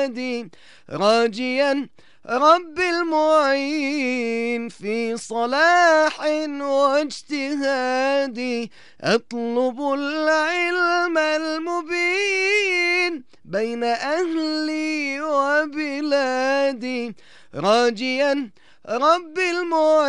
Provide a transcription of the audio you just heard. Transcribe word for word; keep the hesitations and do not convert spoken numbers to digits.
بلادي راجيا رب المعين في صلاح واجتهاد أطلب العلم المبين بين أهلي وبلادي راجيا رب المعين